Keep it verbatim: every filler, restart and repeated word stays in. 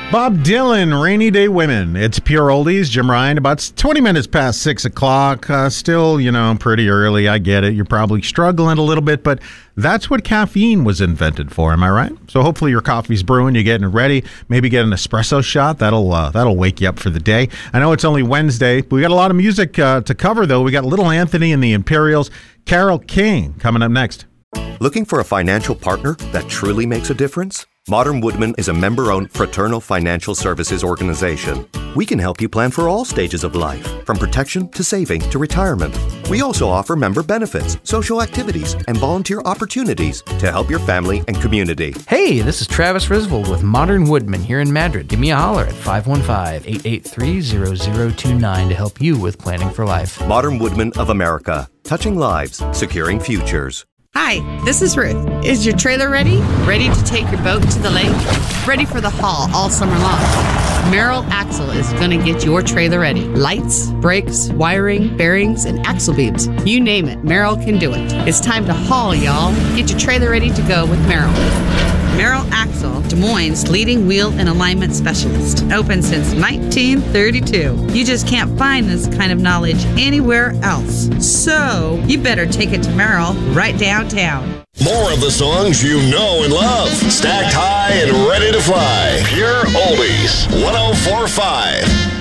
Bob Dylan, Rainy Day Women. It's Pure Oldies. Jim Ryan, about twenty minutes past six o'clock. Uh, still, you know, pretty early. I get it. You're probably struggling a little bit, but that's what caffeine was invented for. Am I right? So hopefully your coffee's brewing. You're getting it ready. Maybe get an espresso shot. That'll uh, that'll wake you up for the day. I know it's only Wednesday. But we got a lot of music uh, to cover, though. We got Little Anthony and the Imperials. Carole King coming up next. Looking for a financial partner that truly makes a difference? Modern Woodmen is a member-owned fraternal financial services organization. We can help you plan for all stages of life, from protection to saving to retirement. We also offer member benefits, social activities, and volunteer opportunities to help your family and community. Hey, this is Travis Risvold with Modern Woodmen here in Madrid. Give me a holler at five one five, eight eight three, zero zero two nine to help you with planning for life. Modern Woodmen of America, touching lives, securing futures. Hi, this is Ruth. Is your trailer ready? Ready to take your boat to the lake? Ready for the haul all summer long? Merrill Axle is going to get your trailer ready. Lights, brakes, wiring, bearings, and axle beams. You name it, Merrill can do it. It's time to haul, y'all. Get your trailer ready to go with Merrill. Merrill Axle, Des Moines' leading wheel and alignment specialist. Open since nineteen thirty-two. You just can't find this kind of knowledge anywhere else. So, you better take it to Merrill right downtown. More of the songs you know and love. Stacked high and ready to fly. Pure Oldies. one oh four point five.